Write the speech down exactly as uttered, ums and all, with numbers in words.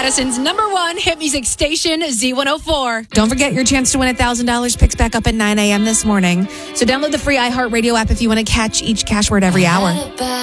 Madison's number one hit music station, Z one oh four. Don't forget your chance to win one thousand dollars picks back up at nine a.m. this morning. So download the free iHeartRadio app if you want to catch each cash word every hour.